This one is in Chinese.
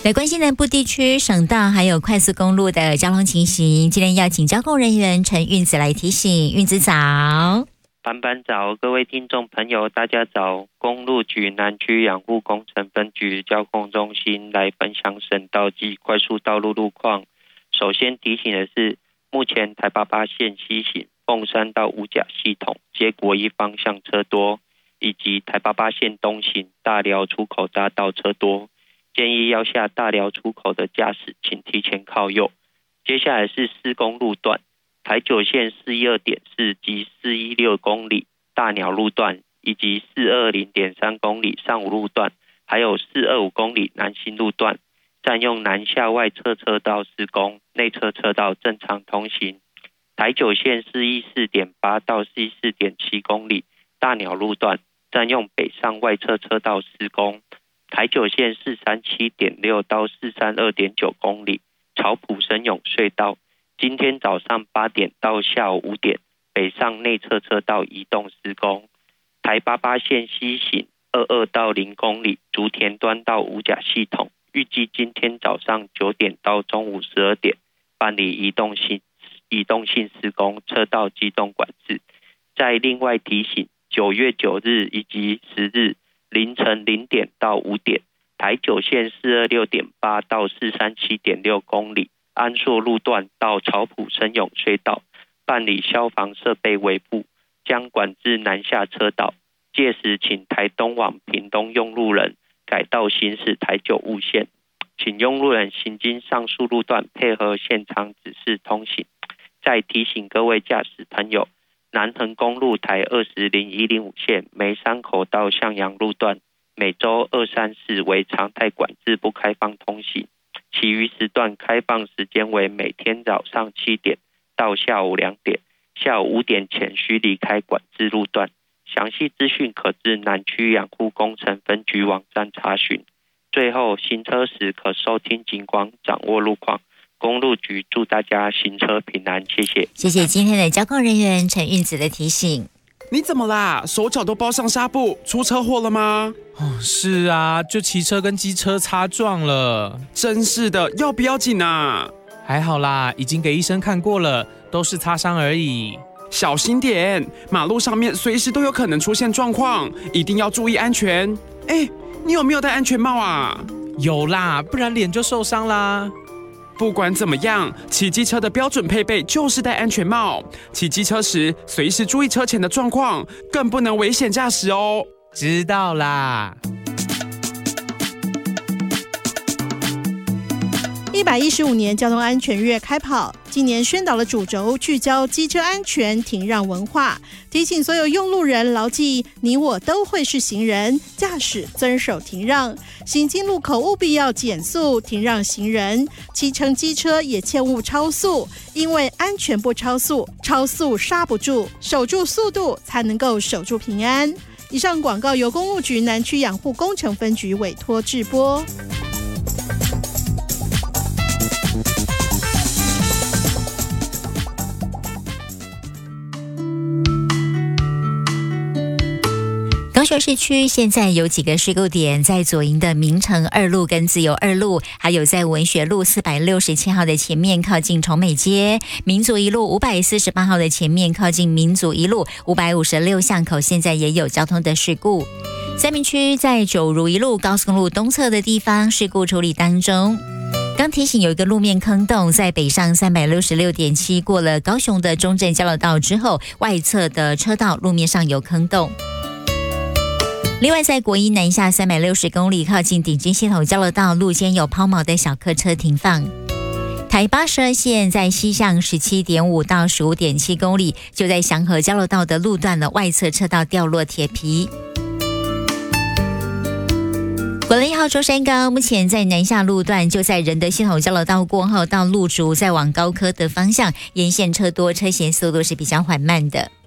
来关心南部地区省道还有快速公路的交通情形，今天要请交通人员陈运子来提醒。运子早。 班早，各位听众朋友大家早。公路局南区养护工程分局交通中心来分享省道及快速道路路况。首先提醒的是，目前台88线西行凤山到五甲系统皆国一方向车多，以及台88线东行大寮出口匝道车多，建议要下大寮出口的驾驶请提前靠右。接下来是施工路段，台九线412.4及416公里大鸟路段，以及420.3公里上武路段，还有425公里南新路段，占用南下外侧车道施工，内侧车道正常通行。台九线414.8到414.7公里大鸟路段，占用北上外侧车道施工。台九线437.6到432.9公里草埔深涌隧道，今天早上8点到下午5点北上内侧车道移动施工。台88线西行22到0公里竹田端到五甲系统，预计今天早上9点到中午12点办理移动性施工，车道机动管制。再另外提醒，9月9日以及10日凌晨0点到5点，台九线426.8到437.6公里安朔路段到草埔深涌隧道办理消防设备维护，将管制南下车道，届时请台东往屏东用路人改道行驶台九雾线，请用路人行经上述路段配合现场指示通行。再提醒各位驾驶朋友，南横公路台200105线梅山口到向阳路段每周2、3、4为常态管制不开放通行，其余时段开放时间为每天早上7点到下午2点，下午5点前需离开管制路段。详细资讯可至南区养护工程分局网站查询。最后，行车时可收听警广，掌握路况。公路局祝大家行车平安，谢谢。 谢谢今天的交通人员陈运子的提醒。 你怎么啦？手脚都包上纱布，出车祸了吗？ 是啊，就骑车跟机车擦撞了。 真是的，要不要紧啊？ 还好啦，已经给医生看过了，都是擦伤而已。 小心点，马路上面随时都有可能出现状况，一定要注意安全。你有没有戴安全帽啊？ 有啦，不然脸就受伤啦。 不管怎么样，骑机车的标准配备就是戴安全帽。骑机车时，随时注意车前的状况，更不能危险驾驶哦。 知道啦。 115年交通安全月开跑，今年宣导的主轴聚焦机车安全停让文化，提醒所有用路人牢记你我都会是行人，驾驶遵守停让，行经路口务必要减速停让行人，骑乘机车也切勿超速，因为安全不超速，超速刹不住，守住速度才能够守住平安。以上广告由公路局南区养护工程分局委托制播。 高雄市区现在有几个事故点，在左营的明诚2路跟自由2路，还有在文学路467号的前面靠近崇美街，民族一路548号的前面靠近民族一路556巷口，现在也有交通的事故。三民区在九如一路高速公路东侧的地方事故处理当中。刚提醒有一个路面坑洞，在北上366.7过了高雄的中正交流道之后，外侧的车道路面上有坑洞。另外在国一南下360公里靠近顶金系统交流道路肩有抛锚的小客车停放。台82线在西向17.5到15.7公里，就在祥和交流道的路段的外侧车道掉落铁皮。国道1号中山高目前在南下路段，就在仁德系统交流道过后到路竹，再往高科的方向，沿线车多，车行速度是比较缓慢的。